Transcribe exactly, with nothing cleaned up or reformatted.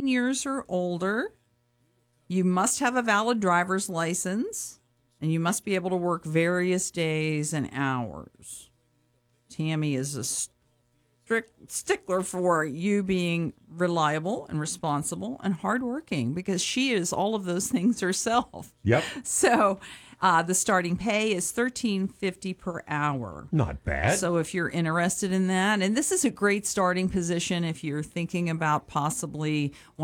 eighteen years or older. You must have a valid driver's license, and you must be able to work various days and hours. Tammy is a strict stickler for you being reliable and responsible and hardworking because she is all of those things herself. Yep. So uh, the starting pay is thirteen fifty per hour. Not bad. So if you're interested in that, and this is a great starting position if you're thinking about possibly